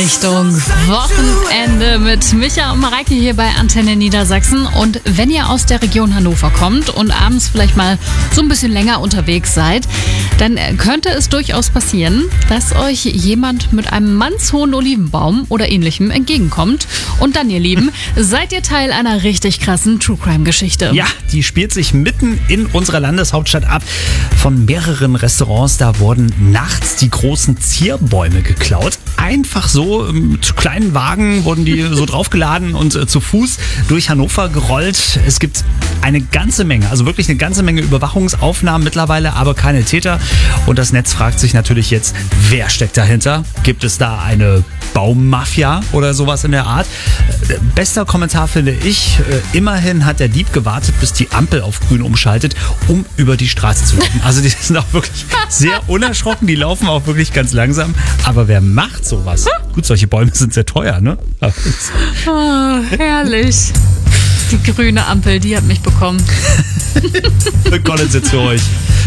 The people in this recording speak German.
Richtung Wochenende mit Micha und Mareike hier bei Antenne Niedersachsen. Und wenn ihr aus der Region Hannover kommt und abends vielleicht mal so ein bisschen länger unterwegs seid, dann könnte es durchaus passieren, dass euch jemand mit einem mannshohen Olivenbaum oder ähnlichem entgegenkommt. Und dann, ihr Lieben, seid ihr Teil einer richtig krassen True-Crime-Geschichte. Ja, die spielt sich mitten in unserer Landeshauptstadt ab. Von mehreren Restaurants, da wurden nachts die großen Zierbäume geklaut. Einfach so, mit kleinen Wagen wurden die so draufgeladen und zu Fuß durch Hannover gerollt. Es gibt eine ganze Menge, also wirklich eine ganze Menge Überwachungsaufnahmen mittlerweile, aber keine Täter. Und das Netz fragt sich natürlich jetzt, wer steckt dahinter? Gibt es da eine Baummafia oder sowas in der Art? Bester Kommentar finde ich, immerhin hat der Dieb gewartet, bis die Ampel auf grün umschaltet, um über die Straße zu laufen. Also die sind auch wirklich sehr unerschrocken, die laufen auch wirklich ganz langsam. Aber wer macht sowas? Gut, solche Bäume sind sehr teuer, ne? Oh, herrlich. Die grüne Ampel, die hat mich bekommen. Collins jetzt für euch.